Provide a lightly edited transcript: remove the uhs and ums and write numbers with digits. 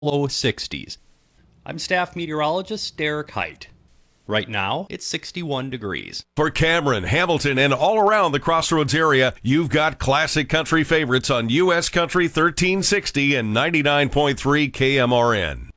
low 60s. I'm staff meteorologist Derek Height. Right now, it's 61 degrees. For Cameron, Hamilton, and all around the Crossroads area, you've got classic country favorites on U.S. Country 1360 and 99.3 KMRN.